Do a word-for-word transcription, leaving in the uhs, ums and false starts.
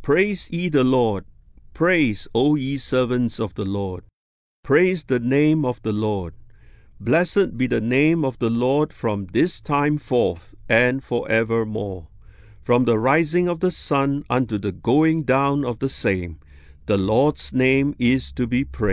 Praise ye the Lord. Praise, O ye servants of the Lord. Praise the name of the Lord. Blessed be the name of the Lord from this time forth and forevermore. From the rising of the sun unto the going down of the same, the Lord's name is to be praised.